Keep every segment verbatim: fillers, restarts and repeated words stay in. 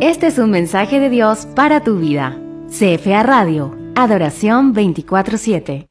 Este es un mensaje de Dios para tu vida. C F A Radio, adoración veinticuatro siete.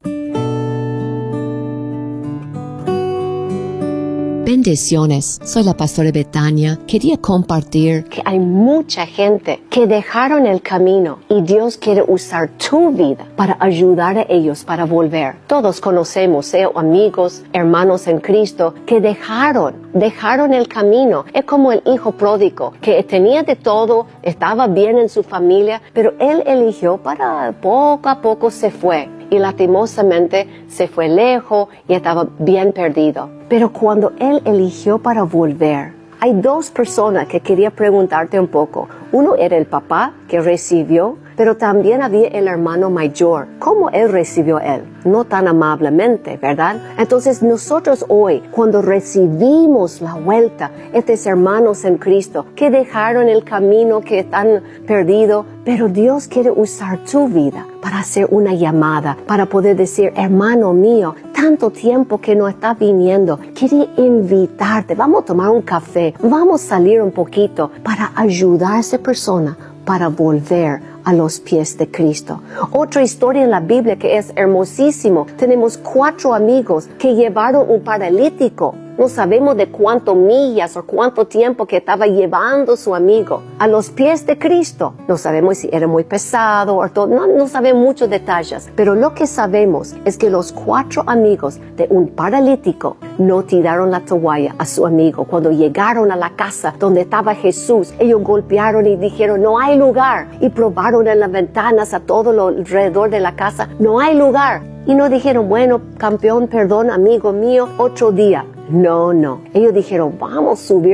Bendiciones, soy la pastora Betania. Quería compartir que hay mucha gente que dejaron el camino y Dios quiere usar tu vida para ayudar a ellos para volver. Todos conocemos, sea amigos, hermanos en Cristo, que dejaron, dejaron el camino. Es como el hijo pródigo, que tenía de todo, estaba bien en su familia, pero él eligió para poco a poco se fue. Y lastimosamente se fue lejos y estaba bien perdido. Pero cuando él eligió para volver, hay dos personas que quería preguntarte un poco. Uno era el papá que recibió, pero también había el hermano mayor. ¿Cómo él recibió a él? No tan amablemente, ¿verdad? Entonces nosotros hoy, cuando recibimos la vuelta, estos hermanos en Cristo, que dejaron el camino, que están perdidos, pero Dios quiere usar tu vida para hacer una llamada, para poder decir, hermano mío, tanto tiempo que no está viniendo, quería invitarte, vamos a tomar un café, vamos a salir un poquito para ayudar a esa persona para volver a los pies de Cristo. Otra historia en la Biblia que es hermosísimo. Tenemos cuatro amigos que llevaron un paralítico. No sabemos de cuánto millas o cuánto tiempo que estaba llevando su amigo a los pies de Cristo. No sabemos si era muy pesado o todo. No, no sabemos muchos detalles. Pero lo que sabemos es que los cuatro amigos de un paralítico no tiraron la toalla a su amigo. Cuando llegaron a la casa donde estaba Jesús, ellos golpearon y dijeron, no hay lugar. Y probaron en las ventanas a todo lo alrededor de la casa, no hay lugar. Y no dijeron, bueno, campeón, perdón, amigo mío, otro día. No, no. Ellos dijeron, vamos a subir